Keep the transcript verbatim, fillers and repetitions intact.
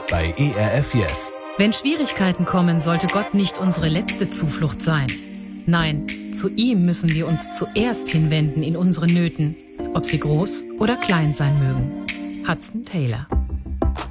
bei E R F Yes. Wenn Schwierigkeiten kommen, sollte Gott nicht unsere letzte Zuflucht sein. Nein, zu ihm müssen wir uns zuerst hinwenden in unseren Nöten, ob sie groß oder klein sein mögen. Hudson Taylor.